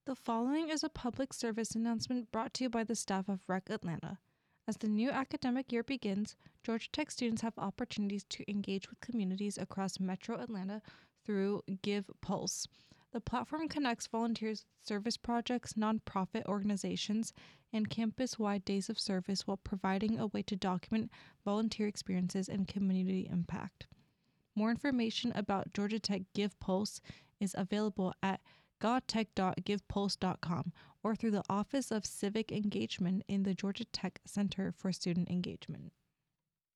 The following is a public service announcement brought to you by the staff of Rec Atlanta. As the new academic year begins, Georgia Tech students have opportunities to engage with communities across Metro Atlanta through Give Pulse. The platform connects volunteers with service projects, nonprofit organizations, and campus-wide days of service while providing a way to document volunteer experiences and community impact. More information about Georgia Tech Give Pulse is available at godtech.givepulse.com or through the Office of Civic Engagement in the Georgia Tech Center for Student Engagement.